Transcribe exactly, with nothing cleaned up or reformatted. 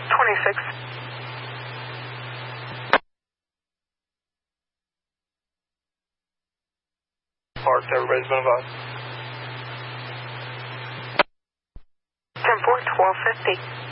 twenty-six. Parked, everybody's been advised. ten four, twelve fifty.